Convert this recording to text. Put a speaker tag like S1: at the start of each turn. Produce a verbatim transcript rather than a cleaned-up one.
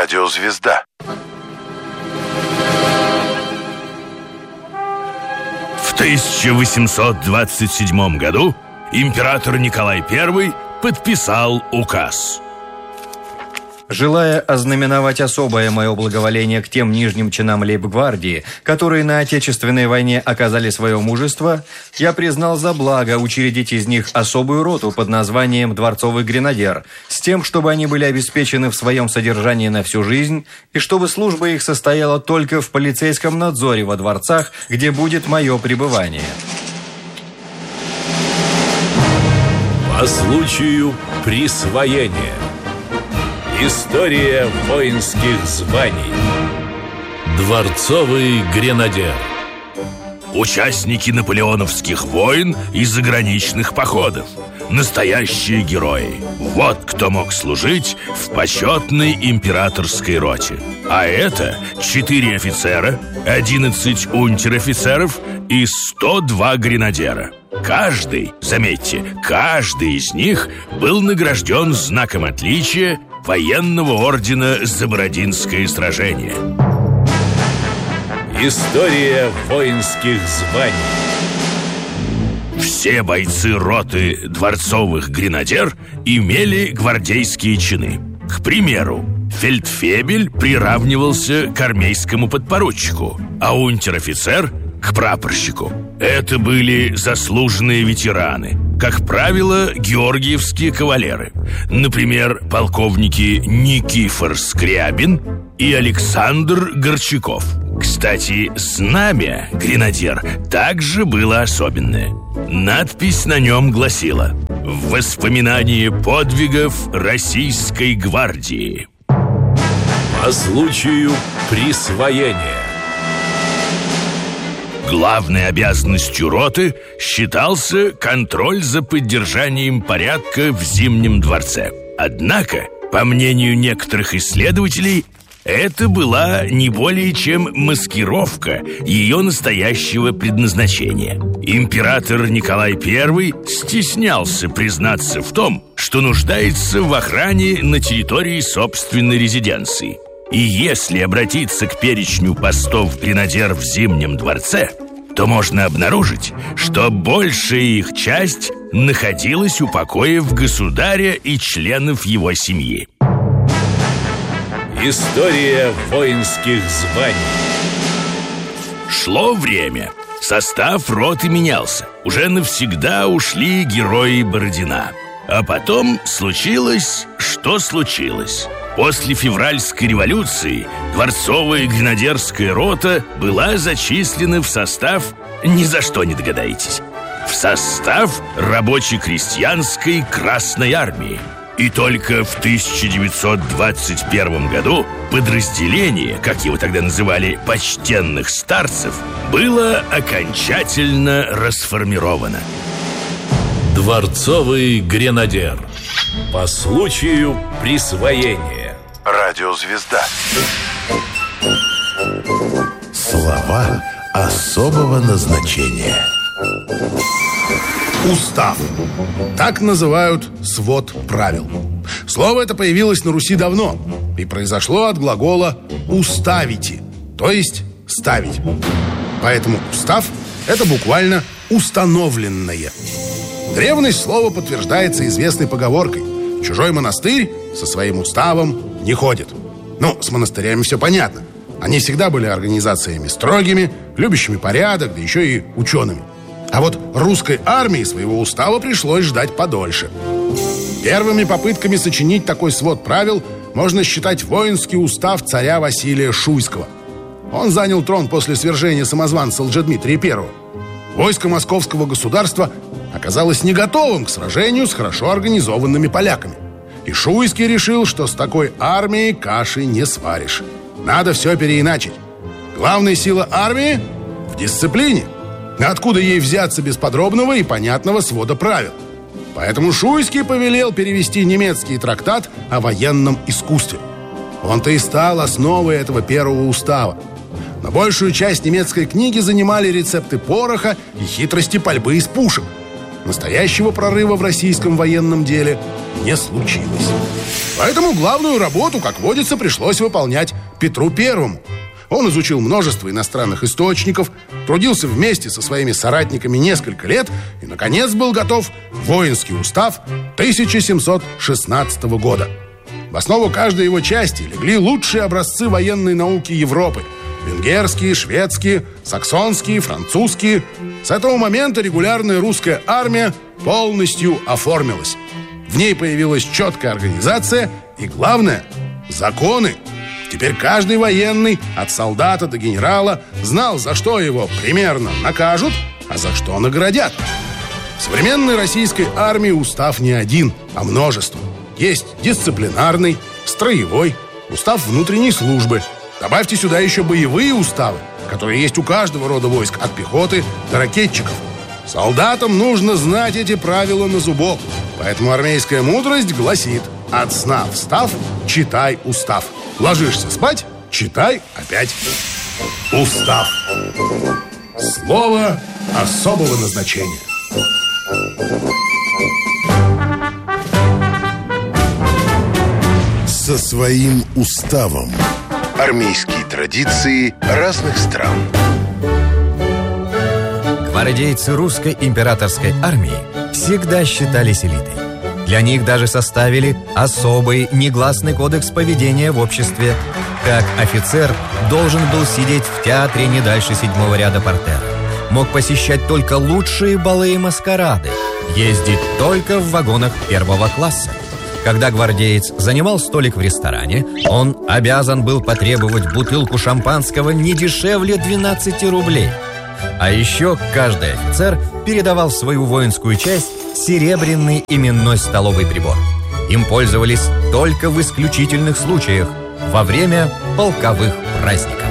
S1: Радиозвезда.
S2: В тысяча восемьсот двадцать седьмом году император Николай Первый подписал указ.
S3: Желая ознаменовать особое мое благоволение к тем нижним чинам лейб-гвардии, которые на Отечественной войне оказали свое мужество, я признал за благо учредить из них особую роту под названием «Дворцовый гренадер», с тем, чтобы они были обеспечены в своем содержании на всю жизнь, и чтобы служба их состояла только в полицейском надзоре во дворцах, где будет мое пребывание.
S4: По случаю присвоения. История воинских званий. Дворцовый гренадер.
S2: Участники наполеоновских войн и заграничных походов. Настоящие герои. Вот кто мог служить в почетной императорской роте. А это четыре офицера, одиннадцать унтер-офицеров и сто два гренадера. Каждый, заметьте, каждый из них был награжден знаком отличия военного ордена за Бородинское сражение.
S4: История воинских званий.
S2: Все бойцы роты дворцовых гренадер имели гвардейские чины. К примеру, фельдфебель приравнивался к армейскому подпоручику, а унтер-офицер – к прапорщику. Это были заслуженные ветераны, как правило, георгиевские кавалеры. Например, полковники Никифор Скрябин и Александр Горчаков. Кстати, знамя гренадер также было особенное. Надпись на нем гласила: «В воспоминании подвигов Российской гвардии».
S4: По случаю присвоения.
S2: Главной обязанностью роты считался контроль за поддержанием порядка в Зимнем дворце. Однако, по мнению некоторых исследователей, это была не более чем маскировка ее настоящего предназначения. Император Николай Первый стеснялся признаться в том, что нуждается в охране на территории собственной резиденции. И если обратиться к перечню постов гренадер в Зимнем дворце, то можно обнаружить, что большая их часть находилась у покоев государя и членов его семьи.
S4: История воинских званий.
S2: Шло время. Состав роты менялся. Уже навсегда ушли герои Бородина. А потом случилось, что случилось. После февральской революции дворцовая гренадерская рота была зачислена в состав, ни за что не догадаетесь, в состав рабоче-крестьянской Красной армии. И только в тысяча девятьсот двадцать первом году подразделение, как его тогда называли, почтенных старцев, было окончательно расформировано.
S4: Дворцовый гренадер. По случаю присвоения.
S1: Радиозвезда.
S5: Слова особого назначения.
S6: Устав. Так называют свод правил. Слово это появилось на Руси давно и произошло от глагола «уставите», то есть «ставить». Поэтому устав – это буквально «установленное». Древность слова подтверждается известной поговоркой: чужой монастырь со своим уставом не ходит. Ну, с монастырями все понятно. Они всегда были организациями строгими, любящими порядок, да еще и учеными. А вот русской армии своего устава пришлось ждать подольше. Первыми попытками сочинить такой свод правил можно считать воинский устав царя Василия Шуйского. Он занял трон после свержения самозванца Лжедмитрия Первого. Войско московского государства оказалось не готовым к сражению с хорошо организованными поляками. И Шуйский решил, что с такой армией каши не сваришь. Надо все переиначить. Главная сила армии в дисциплине. Откуда ей взяться без подробного и понятного свода правил? Поэтому Шуйский повелел перевести немецкий трактат о военном искусстве. Он-то и стал основой этого первого устава. Но большую часть немецкой книги занимали рецепты пороха и хитрости пальбы из пушек. настоящего прорыва в российском военном деле не случилось. Поэтому главную работу, как водится, пришлось выполнять Петру Первому. Он изучил множество иностранных источников, трудился вместе со своими соратниками несколько лет и, наконец, был готов воинский устав тысяча семьсот шестнадцатого года. В основу каждой его части легли лучшие образцы военной науки Европы: венгерские, шведские, саксонские, французские. С этого момента регулярная русская армия полностью оформилась. В ней появилась четкая организация и, главное, законы. Теперь каждый военный, от солдата до генерала, знал, за что его примерно накажут, а за что наградят. В современной российской армии устав не один, а множество. Есть дисциплинарный, строевой, устав внутренней службы. Добавьте сюда еще боевые уставы, которые есть у каждого рода войск, от пехоты до ракетчиков. Солдатам нужно знать эти правила на зубок. Поэтому армейская мудрость гласит: от сна встав, читай устав. Ложишься спать, читай опять устав. Слово особого назначения.
S5: Со своим уставом.
S1: Армейские традиции разных стран.
S3: Гвардейцы русской императорской армии всегда считались элитой. Для них даже составили особый негласный кодекс поведения в обществе. Как офицер должен был сидеть в театре не дальше седьмого ряда портера. Мог посещать только лучшие балы и маскарады. Ездить только в вагонах первого класса. Когда гвардеец занимал столик в ресторане, он обязан был потребовать бутылку шампанского не дешевле двенадцати рублей. А еще каждый офицер передавал в свою воинскую часть серебряный именной столовый прибор. Им пользовались только в исключительных случаях, во время полковых праздников.